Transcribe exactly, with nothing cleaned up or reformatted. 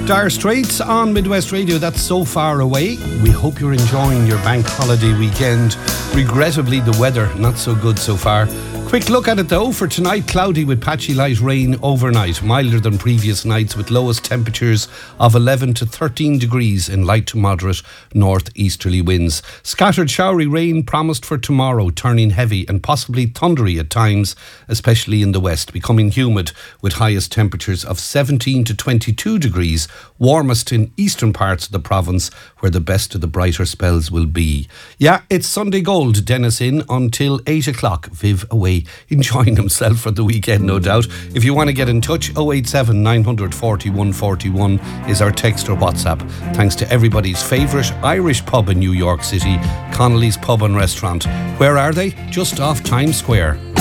Dire Straits on Midwest Radio. That's So Far Away. We hope you're enjoying your bank holiday weekend. Regrettably, the weather not so good so far. Quick look at it though. For tonight, cloudy with patchy light rain overnight. Milder than previous nights with lowest temperatures of eleven to thirteen degrees in light to moderate northeasterly winds. Scattered showery rain promised for tomorrow, turning heavy and possibly thundery at times, especially in the west, becoming humid with highest temperatures of seventeen to twenty-two degrees, warmest in eastern parts of the province where the best of the brighter spells will be. Yeah, it's Sunday Gold, Dennis in until eight o'clock. Viv away, enjoying himself for the weekend, no doubt. If you want to get in touch, oh eight seven, nine four one, four one is our text or WhatsApp. Thanks to everybody's favourite Irish pub in New York City, Connolly's Pub and Restaurant. Where are they? Just off Times Square.